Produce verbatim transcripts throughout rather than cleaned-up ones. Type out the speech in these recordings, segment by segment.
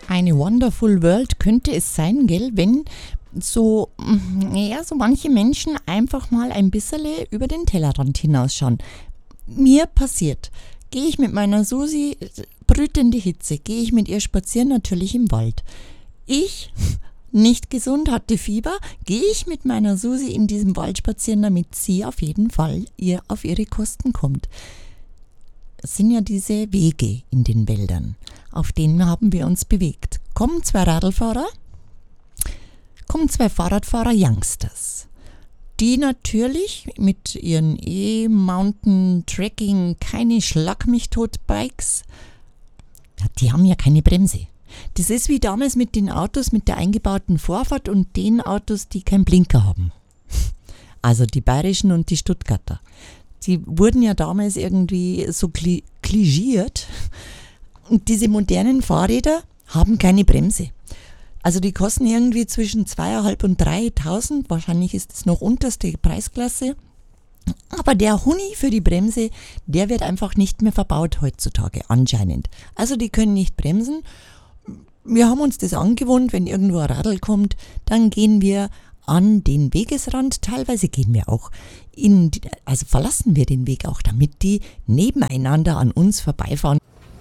Eine wonderful world könnte es sein, gell, wenn so, ja, so manche Menschen einfach mal ein bisschen über den Tellerrand hinausschauen. Mir passiert, gehe ich mit meiner Susi, brütende Hitze, gehe ich mit ihr spazieren, natürlich im Wald. Ich, nicht gesund, hatte Fieber, gehe ich mit meiner Susi in diesem Wald spazieren, damit sie auf jeden Fall ihr auf ihre Kosten kommt. Es sind ja diese Wege in den Wäldern, auf denen haben wir uns bewegt. Kommen zwei Radlfahrer, kommen zwei Fahrradfahrer, Youngsters, die natürlich mit ihren E-Mountain-Trekking, keine Schlag-mich-tot-Bikes, ja, die haben ja keine Bremse. Das ist wie damals mit den Autos mit der eingebauten Vorfahrt und den Autos, die keinen Blinker haben. Also die bayerischen und die Stuttgarter. Die wurden ja damals irgendwie so kli- klischiert. Und diese modernen Fahrräder haben keine Bremse. Also die kosten irgendwie zwischen zweitausend und dreitausend. Wahrscheinlich ist es noch unterste Preisklasse. Aber der Huni für die Bremse, der wird einfach nicht mehr verbaut heutzutage, anscheinend. Also die können nicht bremsen. Wir haben uns das angewohnt, wenn irgendwo ein Radl kommt, dann gehen wir an den Wegesrand. Teilweise gehen wir auch in, die, also verlassen wir den Weg auch, damit die nebeneinander an uns vorbeifahren.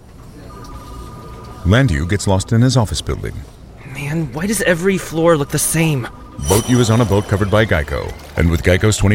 Landu gets lost in his office building. Man, why does every floor look the same? Boat U is on a boat covered by Geico. And with Geico's twenty